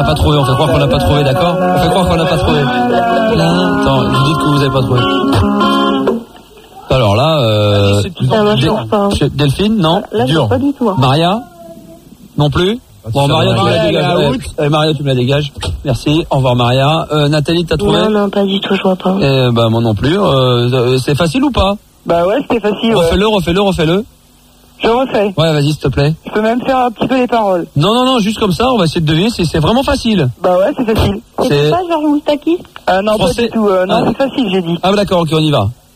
pas trouvé, on fait croire qu'on l'a pas trouvé, d'accord? On fait croire qu'on l'a pas trouvé. Là, attends, vous dites que vous avez pas trouvé. Alors là, Delphine, non? Là, je pas du tout. Maria? Non plus? Bon, Maria, tu me la dégages. Maria, tu me la dégages. Merci. Au revoir, Maria. Nathalie, t'as trouvé? Non, pas du tout, je vois pas. Bah, moi non plus. C'est facile ou pas? Bah ouais, c'était facile. Refais-le. Je refais. Ouais, vas-y, s'il te plaît. Je peux même faire un petit peu les paroles. Non, juste comme ça, on va essayer de deviner. C'est vraiment facile. Bah ouais, c'est facile. C'est pas Georges Moustaki? Non, pas du tout. Non, c'est facile, j'ai dit. Ah, d'accord, ok, on y va.